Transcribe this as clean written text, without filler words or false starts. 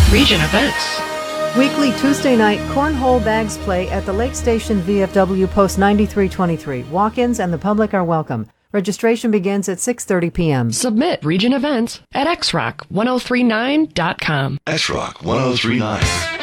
Region Events. Weekly Tuesday night cornhole bags play at the Lake Station VFW Post 9323. Walk-ins and the public are welcome. Registration begins at 6:30 p.m. Submit Region Events at xrock1039.com. xrock1039.